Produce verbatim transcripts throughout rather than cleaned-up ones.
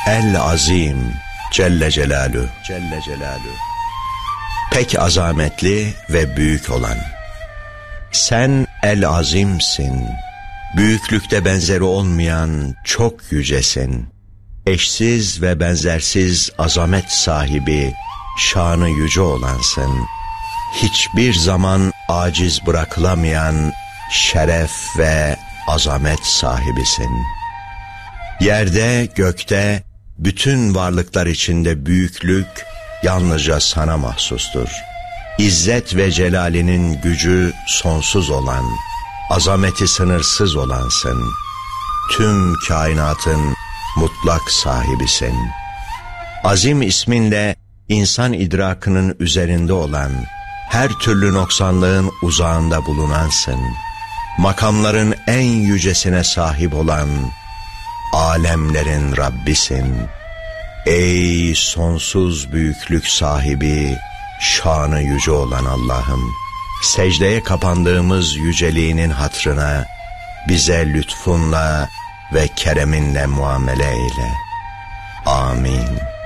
El Azim Celle Celaluhu Celle Celaluhu pek azametli ve büyük olan. Sen El Azim'sin, büyüklükte benzeri olmayan çok yücesin. Eşsiz ve benzersiz azamet sahibi, şanı yüce olansın. Hiçbir zaman aciz bırakılamayan şeref ve azamet sahibisin. Yerde, gökte, bütün varlıklar içinde büyüklük yalnızca sana mahsustur. İzzet ve celalinin gücü sonsuz olan, azameti sınırsız olansın. Tüm kainatın mutlak sahibisin. Azim isminle insan idrakının üzerinde olan, her türlü noksanlığın uzağında bulunansın. Makamların en yücesine sahip olan, alemlerin Rabbisin. Ey sonsuz büyüklük sahibi, şanı yüce olan Allah'ım, secdeye kapandığımız yüceliğinin hatrına bize lütfunla ve kereminle muamele eyle. Amin.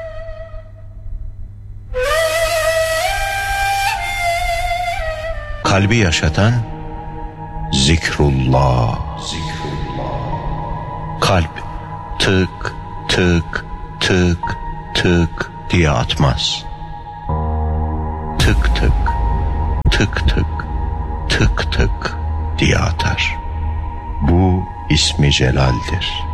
Kalbi yaşatan zikrullah. Zikrullah. Kalp tık tık tık tık diye atmaz. Tık tık tık tık tık tık diye atar. Bu ismi celaldir.